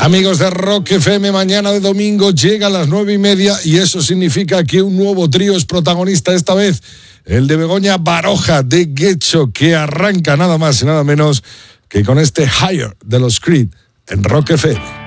Amigos de Rock FM, mañana de domingo llega a las 9:30 y eso significa que un nuevo trío es protagonista, esta vez el de Begoña Baroja de Guecho, que arranca nada más y nada menos que con este Higher de los Creed en Rock FM.